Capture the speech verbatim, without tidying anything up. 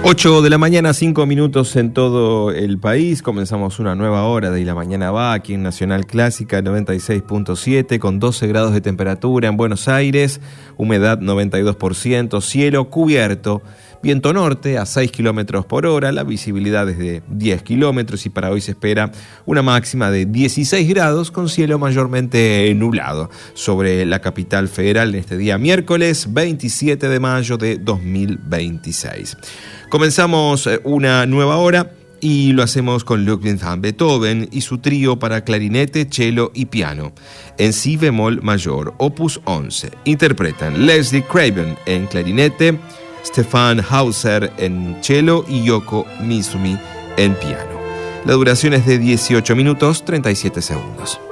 ocho de la mañana, cinco minutos en todo el país. Comenzamos una nueva hora de Y la Mañana Va aquí en Nacional Clásica noventa y seis punto siete con doce grados de temperatura en Buenos Aires, humedad noventa y dos por ciento, cielo cubierto, viento norte a seis kilómetros por hora, la visibilidad es de diez kilómetros y para hoy se espera una máxima de dieciséis grados con cielo mayormente nublado sobre la capital federal en este día miércoles veintisiete de mayo de dos mil veintiséis. Comenzamos una nueva hora y lo hacemos con Ludwig van Beethoven y su trío para clarinete, cello y piano en si bemol mayor, opus once. Interpretan Leslie Craven en clarinete, Stefan Hauser en cello y Yoko Mizumi en piano. La duración es de dieciocho minutos treinta y siete segundos.